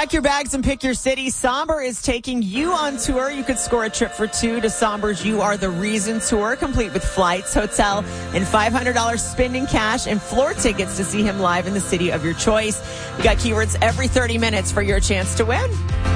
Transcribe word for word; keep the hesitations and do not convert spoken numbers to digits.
Pack your bags and pick your city. Somber is taking you on tour. You could score a trip for two to Somber's You Are the Reason tour, complete with flights, hotel, and five hundred dollars spending cash and floor tickets to see him live in the city of your choice. We got keywords every thirty minutes for your chance to win.